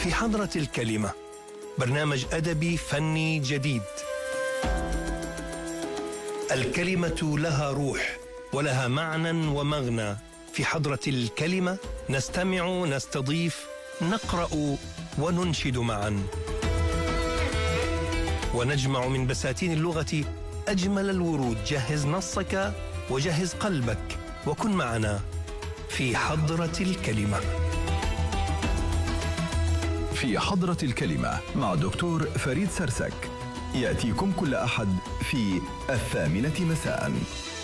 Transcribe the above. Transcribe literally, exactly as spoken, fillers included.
في حضرة الكلمة، برنامج أدبي فني جديد. الكلمة لها روح ولها معنى ومغنى. في حضرة الكلمة نستمع، نستضيف، نقرأ وننشد معا، ونجمع من بساتين اللغة أجمل الورود. جهز نصك وجهز قلبك وكن معنا في حضرة الكلمة. في حضرة الكلمة مع دكتور فريد سرسك، يأتيكم كل أحد في الثامنة مساء.